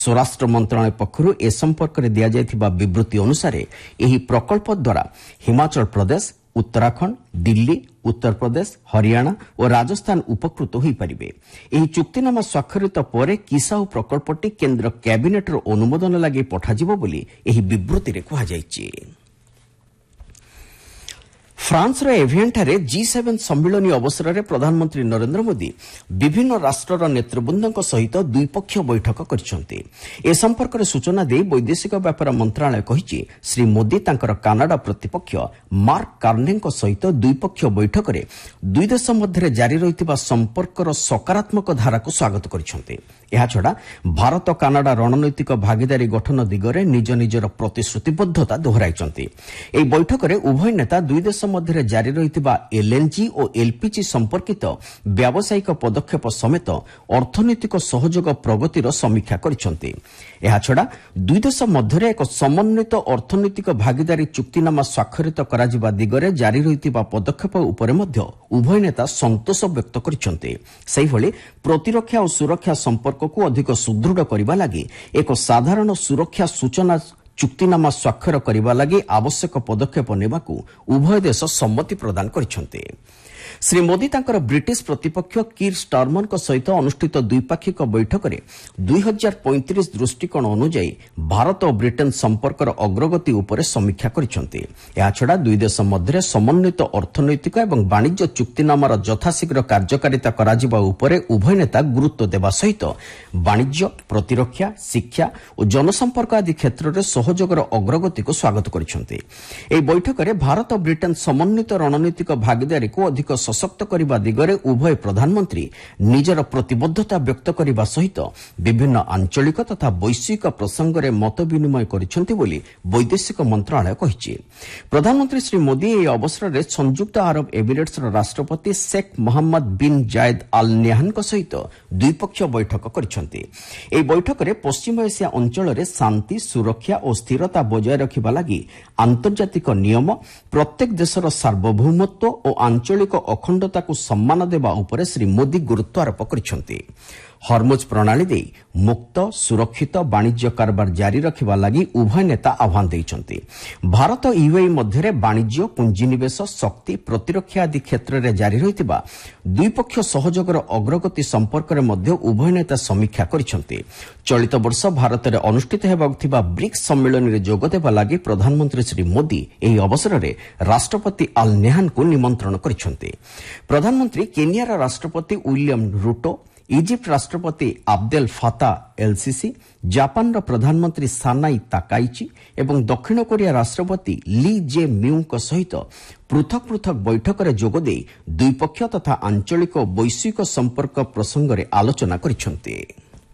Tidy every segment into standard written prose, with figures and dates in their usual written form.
स्वराष्ट्र मंत्रालय पक्षर ए संपर्क में दि जाइथिबा विवृत्ति अनुसार यह प्रकल्प द्वारा हिमाचल प्रदेश, उत्तराखंड, दिल्ली, उत्तर प्रदेश, हरियाणा और राजस्थान उपकृत हो पारिबे। एही चुक्तिनामा स्वाक्षरित पर किसाऊ प्रकल्पटी केन्द्र कैबिनेटर अनुमोदन लगी पठाजिबो बोली एही विवृत्ति रे कहा जायछि। फ्रांस एभियनठारे G7 सम्मिलनी अवसर में प्रधानमंत्री नरेंद्र मोदी विभिन्न राष्ट्रर नेतृवृंदों सहित द्विपक्षीय बैठक करिसेंति। ए संपर्क में सूचना दे वैदेशिक व्यापार मंत्रालय कहिछि श्री मोदी तांकर कानाडा प्रतिपक्ष मार्क कार्नेଙ୍କ सहित द्विपक्षीय बैठक में दुई देश मध्य जारी रहिथिबा संपर्कर सकारात्मक धारा को स्वागत करिसेंति। एहा छडा भारत कानाडा रणनैतिक भागीदारी गठन दिगरे निज निजर प्रतिश्रुतिबद्धता दोहराइछंति। एही बैठक में उभय नेता दुई देश मध्य जारी रहिथिबा एलएनजी और एलपीजी संपर्कित व्यावसायिक पदक्षेप समेत अर्थनैतिक सहयोग प्रगतिर समीक्षा करिसेंति। एहा छडा दुई देश मध्य एक समन्वित अर्थनैतिक भागीदारी चुक्तिनामा स्वाक्षरित कराजिबा दिगरे जारी रहिथिबा पदक्षेप उपरे मध्य उभय नेता संतोष व्यक्त करिसेंति। सेहिभଳି प्रतिरक्षा और सुरक्षा संपर्क को अधिक सुदृढ़ करबा लागि एक साधारण सुरक्षा सूचना चुक्तिनामा स्वाक्षर करबा लागि आवश्यक पदक्षेप नेबाकू उभय देश सम्मति प्रदान करिसेंति। श्री मोदी तांकर ब्रिटिश प्रतिपक्ष कीर स्टारमर सहित अनुष्ठित द्विपाक्षिक बैठक में 2035 दृष्टिकोण अनुଯାयी भारत और ब्रिटेन संपर्कर अग्रगति उपर समीक्षा करिसेंति। याछडा दुई देश मध्य समन्वित अर्थनैतिक और वाणिज्य चुक्तिनामार यथाशीघ्र कार्यकारिता कराजिबा उपरे उभय नेता गुरुत्व देवा सहित वाणिज्य, प्रतिरक्षा, शिक्षा और जनसंपर्क आदि क्षेत्र में सहयोगर अग्रगति को स्वागत करिसेंति। एही बैठक में भारत और ब्रिटेन समन्वित रणनैतिक भागीदारी को अधिक सशक्त करने दिगरे उभय प्रधानमंत्री निजर प्रतिबद्धता व्यक्त करने सहित विभिन्न आंचलिक तथा वैश्विक प्रसंग में मत विनिमय करिसेंति बोली वैदेशिक मंत्रालय कहिछि। प्रधानमंत्री श्री मोदी एही अवसर में संयुक्त अरब एमिरेट्सर राष्ट्रपति शेख मोहम्मद बिन जायद आल नाह्यान सहित द्विपक्षीय बैठक करिसेंति। एही बैठक में पश्चिम एशिया अंचल में शांति, सुरक्षा और स्थिरता बजाय रखिबा लागि आंतर्जातिक नियम, प्रत्येक देशर सार्वभौमत्व और आंचलिक अखंडता को सम्मान देवा उपरे श्री मोदी गुरुत्व आरोप करिसेंति। हरमुज प्रणाली दे मुक्त सुरक्षित वाणिज्य कारबार जारी रखिबा लागि उभय नेता आह्वान दैछंति। भारत और यूएई मध्य वाणिज्य, पुंजीनिवेश, शक्ति, प्रतिरक्षा आदि क्षेत्र में जारी रहितिबा द्विपक्षीय सहयोगर अग्रगति संपर्क में मध्य उभय नेता समीक्षा करिसेंति। चलित वर्ष भारत में अनुष्ठित हेबाक थिबा ब्रिक्स सम्मेलन में जोग देबा लागि प्रधानमंत्री श्री मोदी एही अवसर में राष्ट्रपति आल नाह्यान को निमंत्रण करिसेंति। प्रधानमंत्री केन्यार राष्ट्रपति विलियम रूटो, इजिप्ट राष्ट्रपति अब्देल फाताह एलसीसी, जापान प्रधानमंत्री सानाई ताकाइची एवं दक्षिण कोरिया राष्ट्रपति ली जे म्यूंग सहित पृथक पृथक बैठक में जोगदे द्विपक्षीय तथा आंचलिक वैश्विक संपर्क प्रसंग में आलोचना करिसेंति।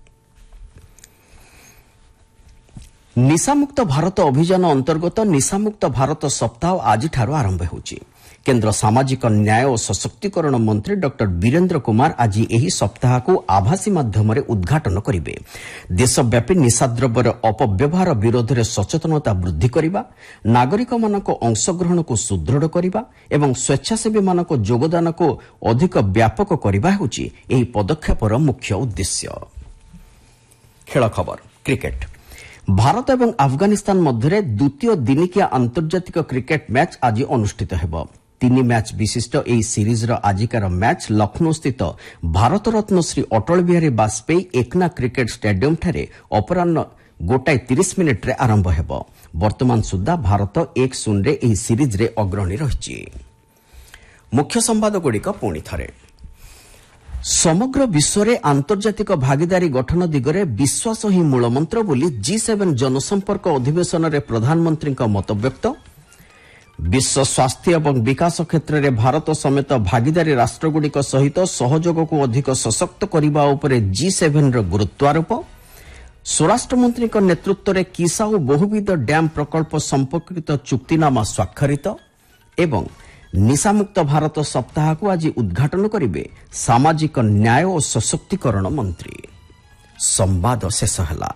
निशामुक्त भारत अभियान अंतर्गत निशामुक्त भारत सप्ताह आज आरंभ होछि। केन्द्र सामाजिक न्याय और सशक्तिकरण मंत्री डॉक्टर वीरेन्द्र कुमार आज एही सप्ताह को आभासी माध्यम उद्घाटन करिवे। देशव्यापी निशाद्रव्यर अपव्यवहार विरोध में सचेतनता वृद्धि करने, नागरिक मानक अंशग्रहण को सुदृढ़ करने एवं स्वेच्छासेवी मानक योगदान को अधिक व्यापक करने होछि एही पदक्षेपर मुख्य उद्देश्य। खेल खबर क्रिकेट। भारत एवं अफगानिस्तान मध्य द्वितीय दिनिकिया आंतर्जातिक क्रिकेट मैच आज अनुष्ठित हेब। 3 मैच विशिष्ट एही सीरीजर आजिकार मैच लखनऊ स्थित भारत रत्न श्री अटल बिहारी वाजपेयी एकना क्रिकेट स्टेडियम ठारे अपराह्न 1:30 रे आरंभ हेब। वर्तमान सुधा भारत 1-0 रे एही सीरीज रे अग्रणी रहिछि। मुख्य संवाद गुड़िक पुणी थरे। समग्र विश्व में आंतर्जातिक भागीदारी गठन दिगरे विश्वास ही मूलमंत्र बोली G7 जनसंपर्क अधिवेशन में प्रधानमंत्री मत व्यक्त। विश्व स्वास्थ्य एवं विकास क्षेत्र में भारत समेत भागीदारी राष्ट्रगुड़िक सहित सहयोग को अधिक सशक्त करने उपरे G7 गुरुत्वारोप। स्वराष्ट्र मंत्री नेतृत्व में किसाऊ बहुविध डैम प्रकल्प संपर्कित चुक्तिनामा स्वाक्षरित एवं निशामुक्त भारत सप्ताह को आज उद्घाटन करिवे सामाजिक न्याय और सशक्तिकरण मंत्री। संवाद शेष हला।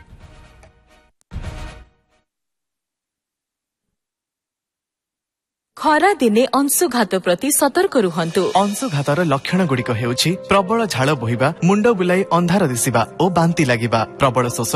खरा दिने अंशुघात प्रति सतर्क रुहंतु। अंशुघातर लक्षण गुड़िक हेउछि प्रबल झाड़ बोहिबा, मुंड बुलाई अंधार दिसिबा और बांती लागिबा, प्रबल शोष